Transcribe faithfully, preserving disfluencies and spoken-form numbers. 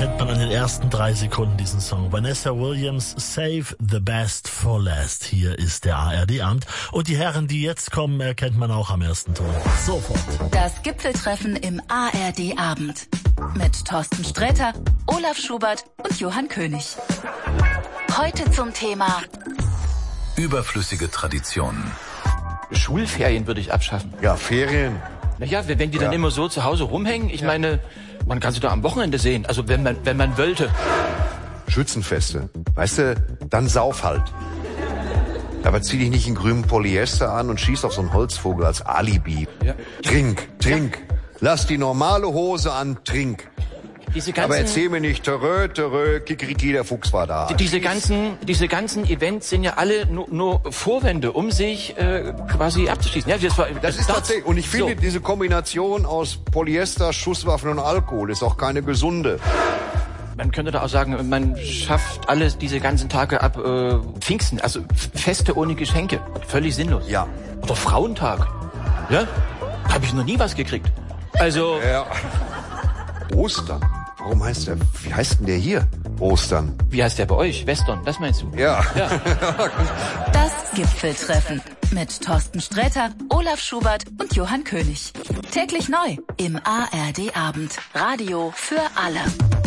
erkennt man an den ersten drei Sekunden diesen Song. Vanessa Williams, Save the Best for Last. Hier ist der A R D-Abend. Und die Herren, die jetzt kommen, erkennt man auch am ersten Ton. Sofort. Das Gipfeltreffen im A R D-Abend. Mit Thorsten Sträter, Olaf Schubert und Johann König. Heute zum Thema überflüssige Traditionen. Schulferien würde ich abschaffen. Ja, Ferien. Naja, wenn die dann Ja. immer so zu Hause rumhängen, ich ja. meine, man kann sie doch am Wochenende sehen. Also wenn man, wenn man wollte. Schützenfeste. Weißt du, dann sauf halt. Aber zieh dich nicht in grünen Polyester an und schieß auf so einen Holzvogel als Alibi. Ja. Trink, trink. Ja. Lass die normale Hose an, trink. Diese ganzen, Aber erzähl mir nicht, törö, törö, Kikeriki, der Fuchs war da. Diese ganzen, diese ganzen Events sind ja alle nur, nur Vorwände, um sich äh, quasi abzuschießen. Ja, das, war, Das, das ist tatsächlich, und ich finde, so. diese Kombination aus Polyester, Schusswaffen und Alkohol ist auch keine gesunde. Man könnte da auch sagen, man schafft alles diese ganzen Tage ab äh, Pfingsten, also Feste ohne Geschenke. Völlig sinnlos. Ja. Oder Frauentag. Ja? Da habe ich noch nie was gekriegt. Also... Ja. Ostern. Warum heißt der, wie heißt denn der hier? Ostern. Wie heißt der bei euch? Western, das meinst du? Ja. ja. Das Gipfeltreffen mit Thorsten Sträter, Olaf Schubert und Johann König. Täglich neu im A R D-Abend. Radio für alle.